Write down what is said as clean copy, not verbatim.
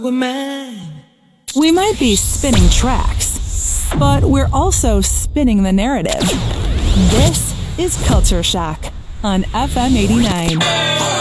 We might be spinning tracks, but we're also spinning the narrative. This is Culture Shock on FM 89.